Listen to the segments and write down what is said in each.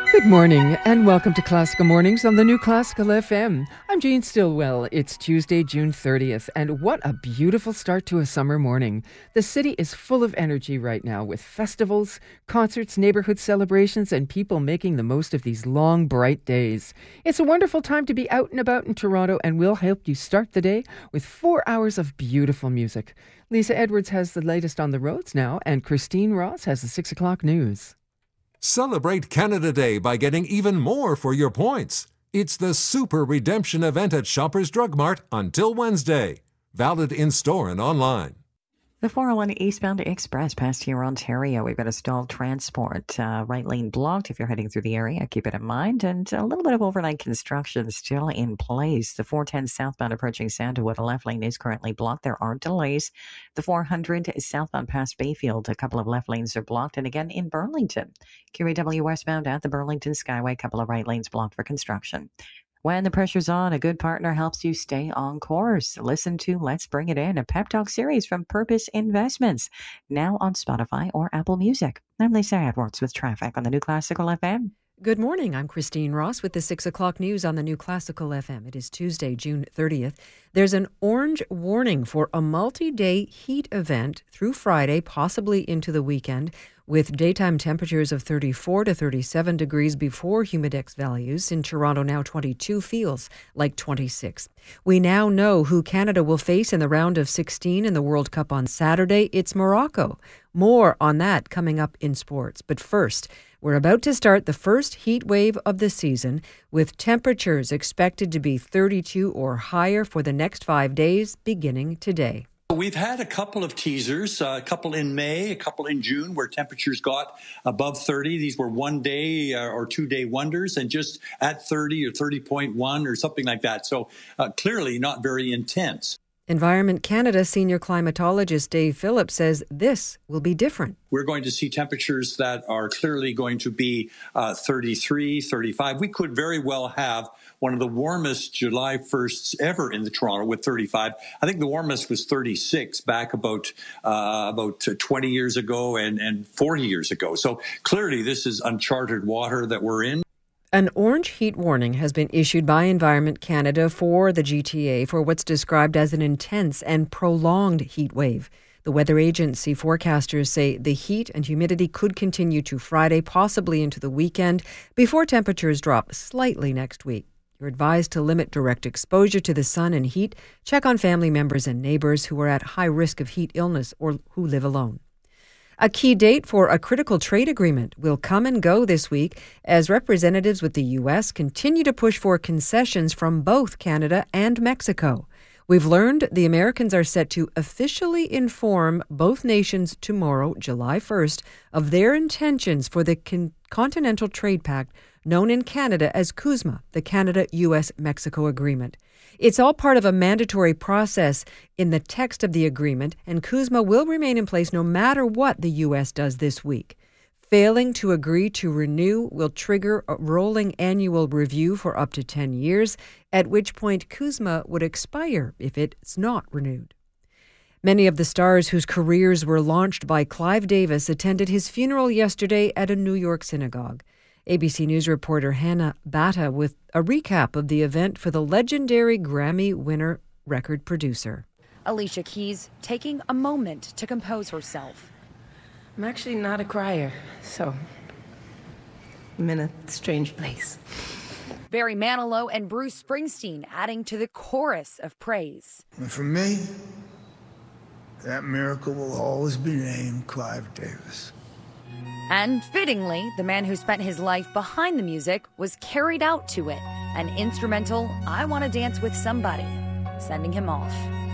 Good morning and welcome to Classical Mornings on the New Classical FM. I'm Jean Stillwell. It's Tuesday, June 30th, and what a beautiful start to a summer morning. The city is full of energy right now with festivals, concerts, neighborhood celebrations, and people making the most of these long, bright days. It's a wonderful time to be out and about in Toronto, and we'll help you start the day with 4 hours of beautiful music. Lisa Edwards has the latest on the roads now, and Christine Ross has the 6 o'clock news. Celebrate Canada Day by getting even more for your points. It's the Super Redemption event at Shoppers Drug Mart until Wednesday. Valid in-store and online. The 401 eastbound express past here, Ontario. We've got a stalled transport. Right lane blocked if you're heading through the area. Keep it in mind. And a little bit of overnight construction still in place. The 410 southbound approaching Sandalwood, a left lane is currently blocked. There are delays. The 400 southbound past Bayfield, a couple of left lanes are blocked. And again in Burlington, QAW westbound at the Burlington Skyway, a couple of right lanes blocked for construction. When the pressure's on, a good partner helps you stay on course. Listen to Let's Bring It In, a pep talk series from Purpose Investments, now on Spotify or Apple Music. I'm Lisa Edwards with traffic on the New Classical FM. Good morning. I'm Christine Ross with the 6 o'clock news on the New Classical FM. It is Tuesday, June 30th. There's an orange warning for a multi-day heat event through Friday, possibly into the weekend, with daytime temperatures of 34 to 37 degrees before humidex values. In Toronto now 22 feels like 26. We now know who Canada will face in the round of 16 in the World Cup on Saturday. It's Morocco. More on that coming up in sports. But first, we're about to start the first heat wave of the season, with temperatures expected to be 32 or higher for the next 5 days, beginning today. We've had a couple of teasers, a couple in May, a couple in June, where temperatures got above 30. These were 1 day or 2 day wonders, and just at 30 or 30.1 or something like that. So clearly not very intense. Environment Canada senior climatologist Dave Phillips says this will be different. We're going to see temperatures that are clearly going to be 33, 35. We could very well have one of the warmest July 1st ever in the Toronto with 35. I think the warmest was 36 back about 20 years ago and 40 years ago. So clearly this is uncharted water that we're in. An orange heat warning has been issued by Environment Canada for the GTA for what's described as an intense and prolonged heat wave. The weather agency forecasters say the heat and humidity could continue to Friday, possibly into the weekend, before temperatures drop slightly next week. You're advised to limit direct exposure to the sun and heat. Check on family members and neighbors who are at high risk of heat illness or who live alone. A key date for a critical trade agreement will come and go this week as representatives with the U.S. continue to push for concessions from both Canada and Mexico. We've learned the Americans are set to officially inform both nations tomorrow, July 1st, of their intentions for the Continental Trade Pact, known in Canada as CUSMA, the Canada-U.S.-Mexico Agreement. It's all part of a mandatory process in the text of the agreement, and CUSMA will remain in place no matter what the U.S. does this week. Failing to agree to renew will trigger a rolling annual review for up to 10 years, at which point CUSMA would expire if it's not renewed. Many of the stars whose careers were launched by Clive Davis attended his funeral yesterday at a New York synagogue. ABC News reporter Hannah Batta with a recap of the event for the legendary Grammy winner record producer. Alicia Keys taking a moment to compose herself. I'm actually not a crier, so I'm in a strange place. Barry Manilow and Bruce Springsteen adding to the chorus of praise. And for me, that miracle will always be named Clive Davis. And fittingly, the man who spent his life behind the music was carried out to it. An instrumental, I Want to Dance with Somebody, sending him off.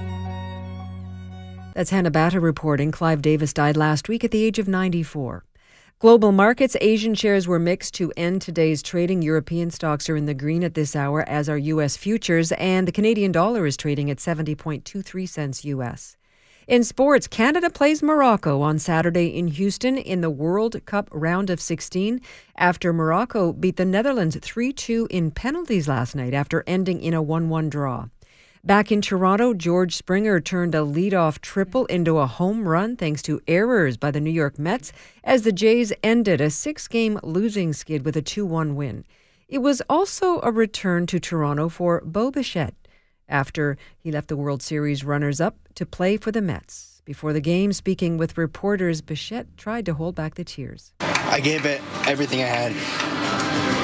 That's Hannah Batta reporting. Clive Davis died last week at the age of 94. Global markets, Asian shares were mixed to end today's trading. European stocks are in the green at this hour, as are U.S. futures, and the Canadian dollar is trading at 70.23 cents U.S. In sports, Canada plays Morocco on Saturday in Houston in the World Cup round of 16 after Morocco beat the Netherlands 3-2 in penalties last night after ending in a 1-1 draw. Back in Toronto, George Springer turned a leadoff triple into a home run thanks to errors by the New York Mets as the Jays ended a 6-game losing skid with a 2-1 win. It was also a return to Toronto for Bo Bichette after he left the World Series runners-up to play for the Mets. Before the game, speaking with reporters, Bichette tried to hold back the tears. I gave it everything I had.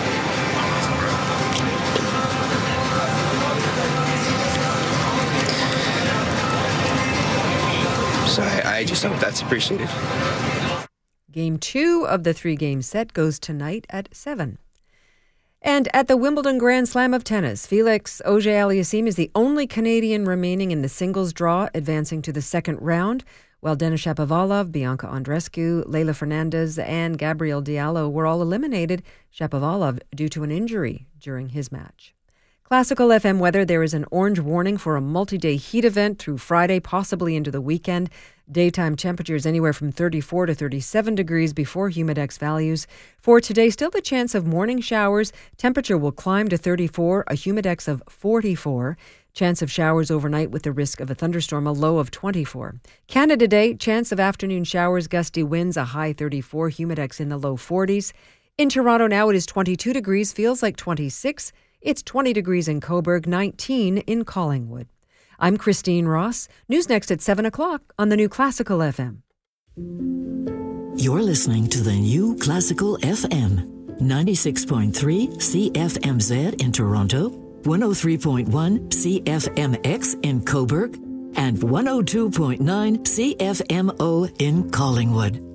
So I just hope that's appreciated. Game 2 of the 3-game set goes tonight at 7. And at the Wimbledon Grand Slam of Tennis, Felix Auger-Aliassime is the only Canadian remaining in the singles draw, advancing to the second round, while Denis Shapovalov, Bianca Andreescu, Leylah Fernandez, and Gabriel Diallo were all eliminated, Shapovalov due to an injury during his match. Classical FM weather, there is an orange warning for a multi-day heat event through Friday, possibly into the weekend. Daytime temperatures anywhere from 34 to 37 degrees before humidex values. For today, still the chance of morning showers. Temperature will climb to 34, a humidex of 44. Chance of showers overnight with the risk of a thunderstorm, a low of 24. Canada Day, chance of afternoon showers, gusty winds, a high 34, humidex in the low 40s. In Toronto now it is 22 degrees, feels like 26. It's 20 degrees in Cobourg, 19 in Collingwood. I'm Christine Ross. News next at 7 o'clock on the New Classical FM. You're listening to the New Classical FM. 96.3 CFMZ in Toronto, 103.1 CFMX in Cobourg, and 102.9 CFMO in Collingwood.